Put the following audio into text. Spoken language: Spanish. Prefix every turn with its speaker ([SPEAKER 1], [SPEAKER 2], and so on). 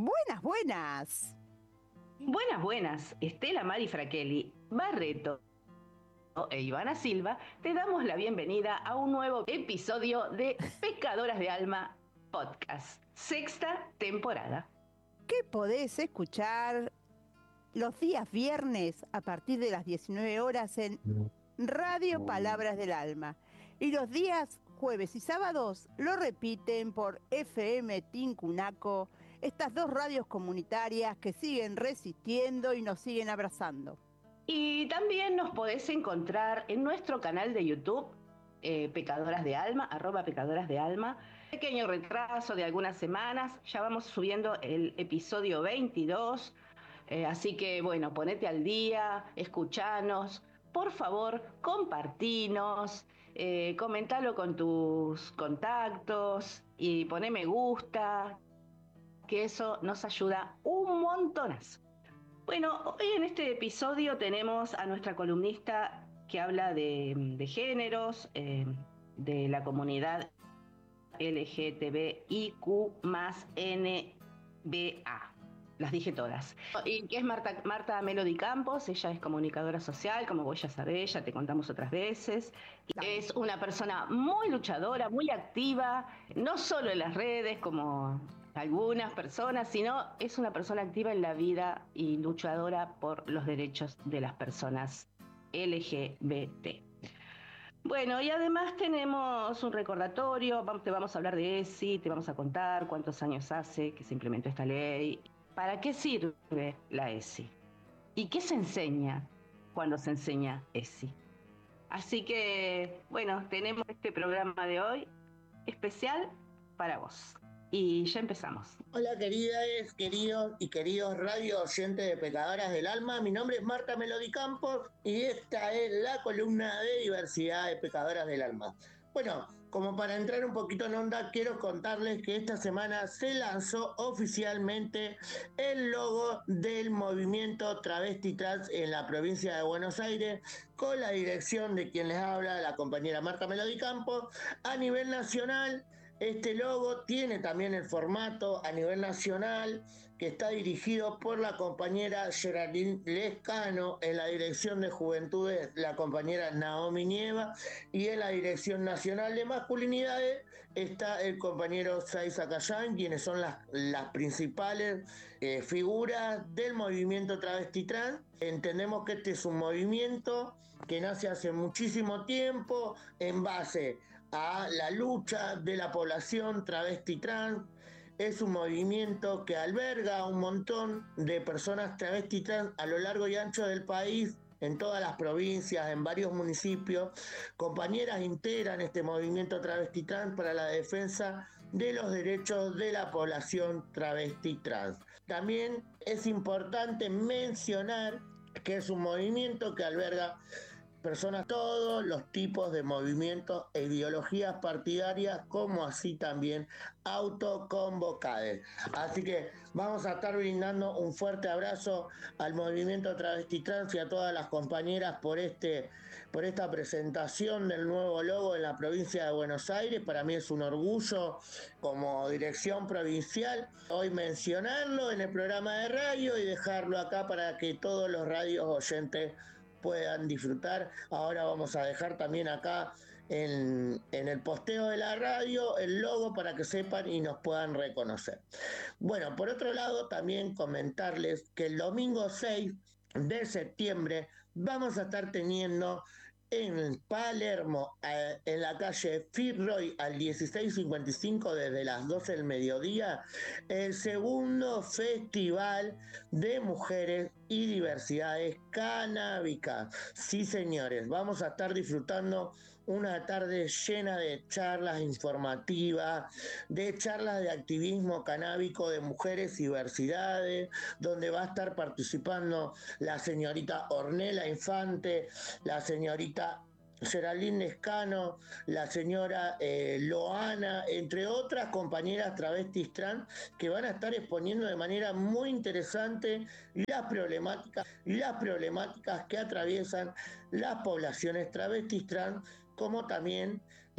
[SPEAKER 1] Buenas, buenas.
[SPEAKER 2] Buenas, buenas. Estela Mari Fraquelli Barreto e Ivana Silva, te damos la bienvenida a un nuevo episodio de Pecadoras de Alma Podcast, sexta temporada.
[SPEAKER 1] Que podés escuchar los días viernes a partir de las 19 horas en Radio Palabras del Alma. Y los días jueves y sábados lo repiten por FM Tincunaco, estas dos radios comunitarias que siguen resistiendo y nos siguen abrazando.
[SPEAKER 2] Y también nos podés encontrar en nuestro canal de YouTube, Pecadoras de Alma, @Pecadoras de Alma. Pequeño retraso de algunas semanas, ya vamos subiendo el episodio 22, así que bueno, ponete al día, escuchanos, por favor, compartinos, comentalo con tus contactos y poné me gusta, que eso nos ayuda un montonazo. Bueno, hoy en este episodio tenemos a nuestra columnista que habla de géneros, de la comunidad LGTBIQ más NBA. Las dije todas. Y que es Marta Melody Campos. Ella es comunicadora social, como vos ya sabés, ya te contamos otras veces. Es una persona muy luchadora, muy activa, no solo en las redes como algunas personas, sino es una persona activa en la vida y luchadora por los derechos de las personas LGBT. Bueno, y además tenemos un recordatorio, te vamos a hablar de ESI, te vamos a contar cuántos años hace que se implementó esta ley, para qué sirve la ESI y qué se enseña cuando se enseña ESI. Así que, bueno, tenemos este programa de hoy especial para vos. Y ya empezamos.
[SPEAKER 3] Hola queridas, queridos y queridos radio oyentes de Pecadoras del Alma. Mi nombre es Marta Melody Campos y esta es la columna de diversidad de Pecadoras del Alma. Bueno, como para entrar un poquito en onda, quiero contarles que esta semana se lanzó oficialmente el logo del movimiento Travesti Trans en la provincia de Buenos Aires, con la dirección de quien les habla, la compañera Marta Melody Campos. A nivel nacional, este logo tiene también el formato a nivel nacional, que está dirigido por la compañera Geraldine Lescano, en la dirección de Juventudes la compañera Naomi Nieva, y en la dirección nacional de masculinidades está el compañero Saiza Cayán, quienes son las principales figuras del movimiento Travesti Trans. Entendemos que este es un movimiento que nace hace muchísimo tiempo en base a la lucha de la población travesti trans. Es un movimiento que alberga un montón de personas travesti trans a lo largo y ancho del país, en todas las provincias, en varios municipios. Compañeras integran este movimiento travesti trans para la defensa de los derechos de la población travesti trans. También es importante mencionar que es un movimiento que alberga personas, todos los tipos de movimientos e ideologías partidarias, como así también autoconvocadas. Así que vamos a estar brindando un fuerte abrazo al movimiento Travesti Trans y a todas las compañeras por esta presentación del nuevo logo en la provincia de Buenos Aires. Para mí es un orgullo como dirección provincial hoy mencionarlo en el programa de radio y dejarlo acá para que todos los radios oyentes puedan disfrutar. Ahora vamos a dejar también acá en el posteo de la radio el logo para que sepan y nos puedan reconocer. Bueno, por otro lado, también comentarles que el domingo 6 de septiembre vamos a estar teniendo en Palermo, en la calle Fitzroy al 1655, desde las 12 del mediodía, el segundo festival de mujeres y diversidades canábicas. Sí, señores, vamos a estar disfrutando una tarde llena de charlas informativas, de charlas de activismo canábico de mujeres y diversidades, donde va a estar participando la señorita Ornella Infante, la señorita Geraldine Lescano, la señora Loana, entre otras compañeras travestis trans que van a estar exponiendo de manera muy interesante las problemáticas que atraviesan las poblaciones travestis trans, como también